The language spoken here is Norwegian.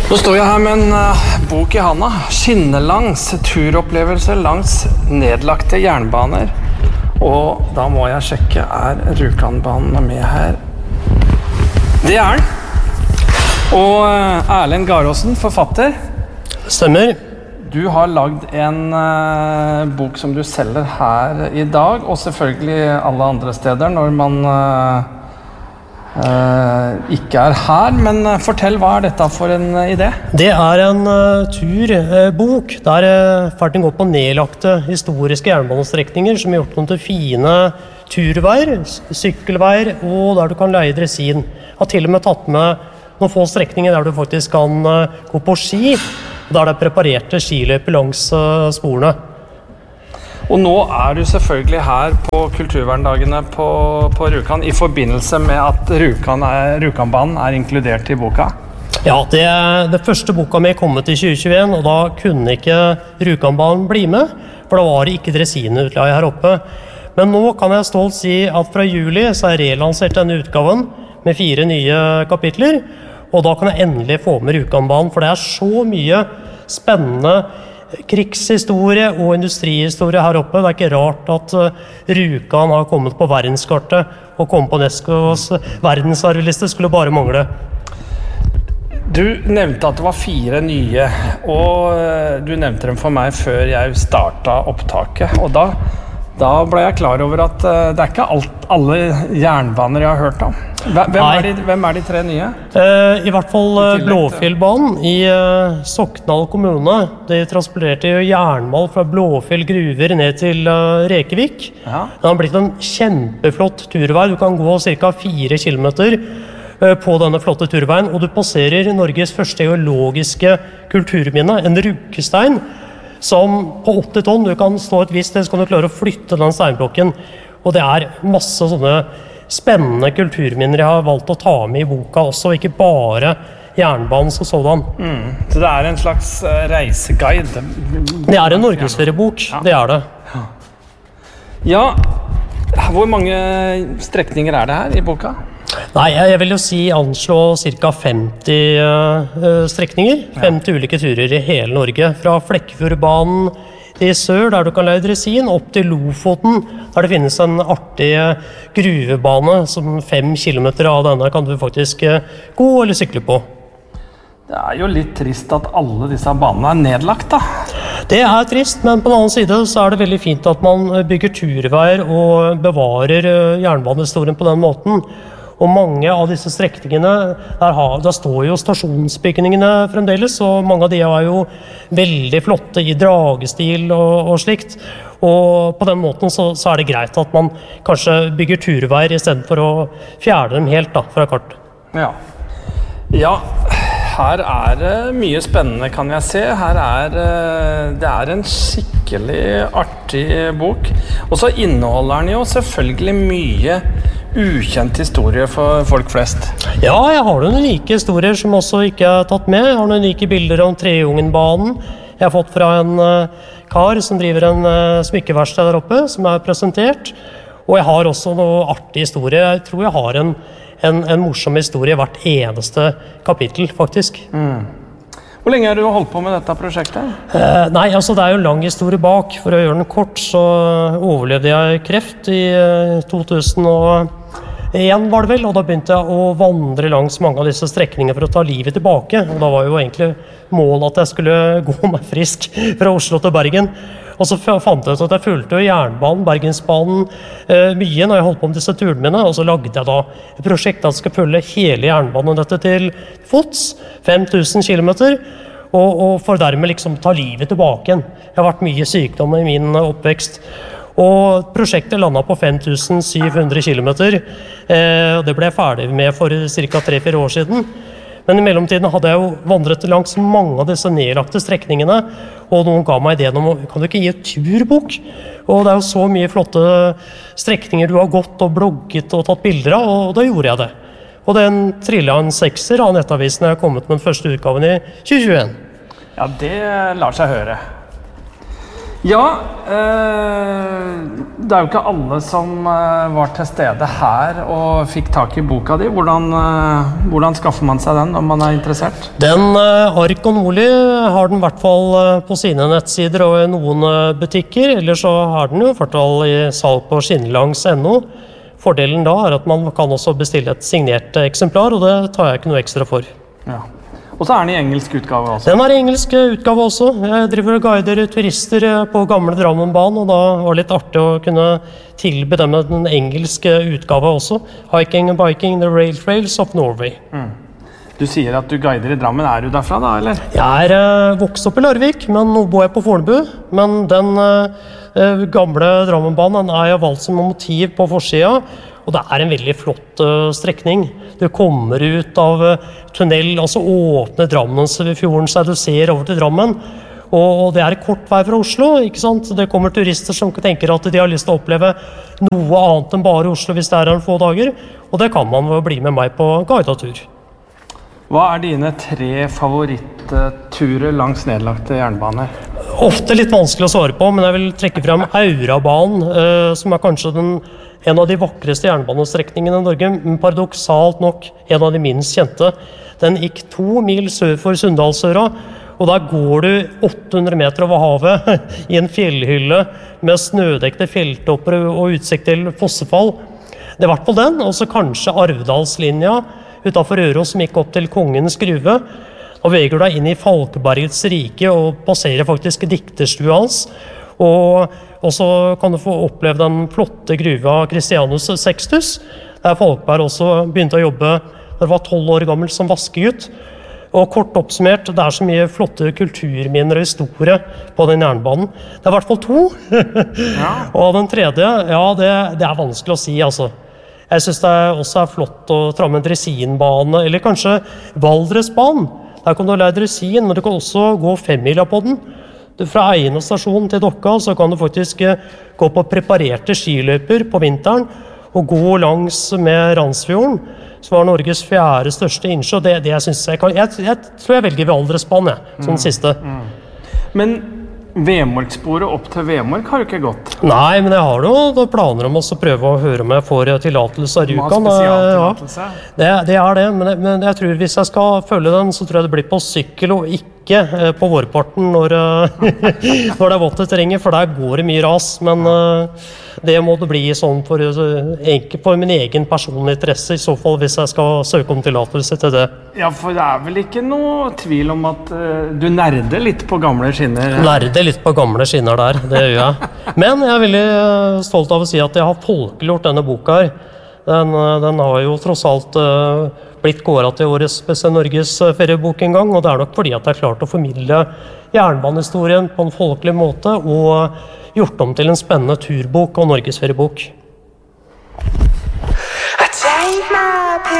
Nå står jeg her med en bok I handa. Skinnelangs turopplevelse langs nedlagte jernbaner. Og da må jeg sjekke, Rjukanbanen med her? Det den. Og Erlend Garåsen, forfatter. Stemmer. Du har lagd en bok som du selger her I dag, og selvfølgelig alle andre steder når man ikke her, men fortell, hva dette for en idé? Det en turbok der farten går på nedlagte historiske jernbanestrekninger som gjort noen til fine turveier, sykkelveier, og der du kan leie dresin. Jeg har til og med tatt med noen få strekninger der du faktisk kan gå på ski, og der det preparerte skiløper langs sporene. Og nå du selvfølgelig her på kulturverndagene på Rjukan I forbindelse med at Rjukanbanen inkludert I boka. Ja, det første boka mi kom ut I 2021, og da kunne ikke Rjukanbanen bli med, for da var det ikke dresinutleie her oppe. Men nå kan jeg stolt si at fra juli så relansert denne utgaven med 4 nye kapitler, og da kan jeg endelig få med Rjukanbanen, for det så mye spennende krigshistorie og industrihistorie her oppe. Det ikke rart at Rjukan har kommet på verdenskartet og kommet på UNESCOs verdensarvliste, skulle bare mangle. Du nevnte at det var 4 nye, og du nevnte dem for meg før jeg startet opptaket, og da ble jeg klar over at det ikke alle jernbaner jeg har hørt om. Hvem de 3 nye? I hvert fall Blåfjellbanen I Soknal kommune. De transporterte jo jernmal fra Blåfjell gruver ned til Rekevik. Ja. Det har blitt en kjempeflott turvei. Du kan gå ca. 4 kilometer på denne flotte turveien, og du passerer Norges første geologiske kulturminne, en ruggestein, som på 80 tonn, du kan stå et visst sted, så kan du klare å flytte den steinblokken. Og det masse sånne spennende kulturminner jeg har valgt å ta med I boka også, ikke bare jernbanen som sådan. Så det en slags reiseguide? Det en norgesferiebok, ja. Det det. Ja, hvor mange strekninger det her I boka? Nei, jeg vil jo anslå ca. 50 strekninger, 50 ulike turer I hele Norge, fra Flekkefjordbanen I sør, der du kan leie dresin, opp til Lofoten, der det finnes en artig gruvebane, som 5 kilometer av denne kan du faktisk gå eller sykle på. Det jo litt trist at alle disse banene nedlagt da. Det trist, men på den annen side så det veldig fint at man bygger turveier og bevarer jernbanehistorien på den måten. Og mange av disse strekningene, der står jo stasjonsbygningene fremdeles, og mange av de jo veldig flotte I dragestil og slikt. Og på den måten så det greit at man kanskje bygger turveier I stedet for å fjerne dem helt da, fra kart. Ja, her det mye spennende kan jeg se. Her det en skikkelig artig bok. Og så inneholder den jo selvfølgelig mye ukjent historie for folk flest. Ja, jeg har noen unike historier som også ikke tatt med. Jeg har noen unike bilder om Treungenbanen. Jeg har fått fra en kar som driver en smykkeverksted der oppe, som presentert. Og jeg har også noen artig historie. Jeg tror jeg har en morsom historie I hvert eneste kapittel, faktisk. Hvor lenge har du holdt på med dette prosjektet? Nei, altså det jo en lang historie bak. For å gjøre den kort, så overlevde jeg kreft I 2001 var det vel, og da begynte jeg å vandre langs mange av disse strekningene for å ta livet tilbake. Og da var jo egentlig målet at jeg skulle gå meg frisk fra Oslo til Bergen. Og så fant jeg ut at jeg fulgte jernbanen, Bergensbanen, mye når jeg holdt på med disse turene mine, og så lagde jeg da et prosjekt at jeg skal følge hele jernbanen dette til fots, 5000 kilometer, og for dermed liksom ta livet tilbake igjen. Jeg har vært mye sykdom I min oppvekst, og prosjektet landet på 5700 kilometer, og det ble jeg ferdig med for ca. 3-4 år siden. Men I mellomtiden hadde jeg jo vandret langs mange av disse nedlagte strekningene, og noen ga meg ideen om, kan du ikke gi et turbok? Og det jo så mye flotte strekninger du har gått og blogget og tatt bilder av, og da gjorde jeg det. Og den trillet en 6er av nettavisen jeg har kommet med den første utgaven I 2021. Ja, det lar seg høre. Ja, det jo ikke alle som var til stede her og fikk tak I boka di. Hvordan skaffer man seg den når man interessert? Den Ark og Nordli har den I hvert fall på sine nettsider og I noen butikker, eller så har den jo I hvert fall I salg på skinnlangs.no. Fordelen da at man kan også bestille et signert eksemplar, og det tar jeg ikke noe ekstra for. Ja. Og så den I engelsk utgave også? Den I engelsk utgave også. Jeg driver og guider turister på gamle Drammenbanen, og da var det litt artig å kunne tilby dem den engelske utgave også. Hiking and Biking, The Rail Trails of Norway. Du sier at du guider I Drammen. Du derfra da, eller? Jeg vokst opp I Larvik, men nå bor jeg på Fornebu. Men den gamle Drammenbanen jeg valgt som motiv på forsida, og det en veldig flott strekning. Du kommer ut av tunnel, altså åpne Drammensfjorden, så du ser over til Drammen. Og det kort vei fra Oslo, ikke sant? Det kommer turister som tenker at de har lyst til å oppleve noe annet enn bare Oslo hvis det en få dager. Og det kan man bli med meg på guidetur. Hva dine 3 favoritturer langs nedlagte jernbaner? Ofte litt vanskelig å svare på, men jeg vil trekke frem Aurabanen, som kanskje en av de vakreste jernbanestrekningene I Norge, men paradoksalt nok en av de minst kjente. Den gikk 2 mil sør for Sunndalsøra, og der går du 800 meter over havet I en fjellhylle med snødekte fjelltopper og utsikt til fossefall. Det I hvert fall den, og så kanskje Arvdalslinja utenfor Røros som gikk opp til Kongens Gruve, og veger deg inn I Falkebergets rike og passerer faktisk dikterstua hans, og så kan du få oppleve den flotte gruva Christianus Sextus, der Falkeberg også begynte å jobbe da han var 12 år gammel som vaskegutt. Og kort oppsummert, det så mye flotte kulturminner og historie på den jernbanen. Det I hvert fall 2. Ja. Og den tredje, ja, det vanskelig å si, altså. Jeg synes det også flott å tra med en dresinbane, eller kanskje Valdresbanen. Der kan du lære dresin, men du kan også gå 5-mila på den. Fra Eine stasjon til Dokka så kan du faktisk gå på preparerte skiløper på vinteren, og gå langs med Randsfjorden, som var Norges 4. største innsjø. Det jeg synes jeg tror jeg velger Valdresbanen, som siste. Men Vemorksporet opp til Vemork har du ikke gått? Nei, men jeg har noen planer om å prøve å høre om jeg får tillatelse av Rjukan. Spesialtillatelse? Ja, det det, men jeg tror hvis jeg skal følge den, så tror jeg det blir på sykkel og ikke på vårparten når det vått terrenget, for der går det mye ras, men det må det bli sånn for min egen personlige interesse, I så fall hvis jeg skal søke om tillatelse til det. Ja, for det vel ikke noe tvil om at du nerder litt på gamle skinner? Nerder litt på gamle skinner der, det gjør jeg. Men jeg veldig stolt av å si at jeg har folkeliggjort denne boka her. Den har jo tross alt blitt kåret til årets beste Norges feriebok en gang, og det nok fordi at jeg har klart å formidle jernbanehistorien på en folkelig måte, og gjort om til en spennende turbok og Norges feriebok.